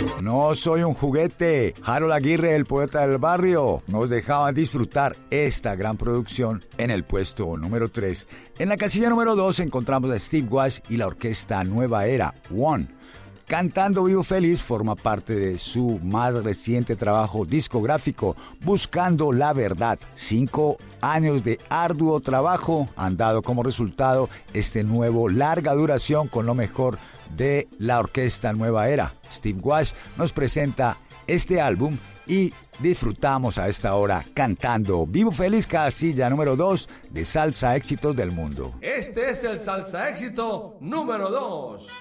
No soy un juguete. Harold Aguirre, el poeta del barrio, nos dejaba disfrutar esta gran producción en el puesto número 3. En la casilla número 2 encontramos a Steve Walsh y la orquesta Nueva Era, One. Cantando Vivo Feliz forma parte de su más reciente trabajo discográfico, Buscando la Verdad. 5 años de arduo trabajo han dado como resultado este nuevo larga duración con lo mejor de la orquesta Nueva Era. Steve Walsh nos presenta este álbum y disfrutamos a esta hora cantando Vivo Feliz, casilla número 2 de Salsa Éxitos del Mundo. Este es el Salsa Éxito número 2.